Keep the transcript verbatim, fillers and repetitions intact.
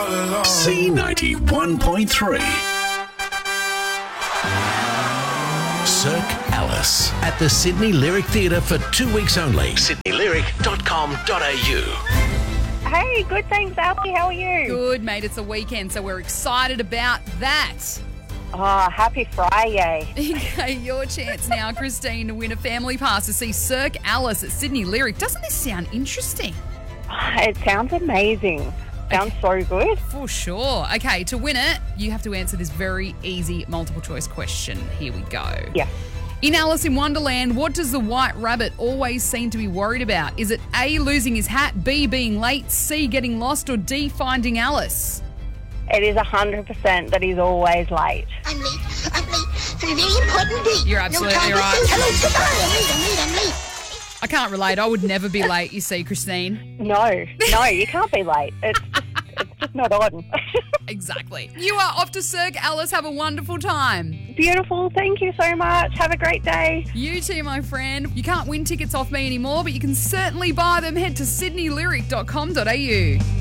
C ninety-one point three. Cirque Alice at the Sydney Lyric Theatre for two weeks only. sydney lyric dot com dot a u. Hey, good, thanks, Ali. How are you? Good, mate. It's a weekend, so we're excited about that. Oh, happy Friday. Okay, your chance now, Christine, to win a family pass to see Cirque Alice at Sydney Lyric. Doesn't this sound interesting? It sounds amazing. Sounds so good. For sure. Okay, to win it, you have to answer this very easy multiple choice question. Here we go. Yeah. In Alice in Wonderland, what does the white rabbit always seem to be worried about? Is it A, losing his hat, B, being late, C, getting lost, or D, finding Alice? It is one hundred percent that he's always late. I'm late. I'm late for a very important date. You're absolutely no time right. To say hello. Goodbye. I'm late. I'm late. I'm late. I can't relate. I would never be late, you see, Christine. No, no, you can't be late. It's just, it's just not on. Exactly. You are off to Cirque Alice. Have a wonderful time. Beautiful. Thank you so much. Have a great day. You too, my friend. You can't win tickets off me anymore, but you can certainly buy them. Head to sydney lyric dot com dot a u.